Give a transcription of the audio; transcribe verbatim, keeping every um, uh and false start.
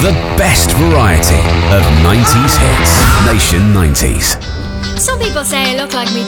The best variety of nineties hits. Nation nineties. Some people say I look like me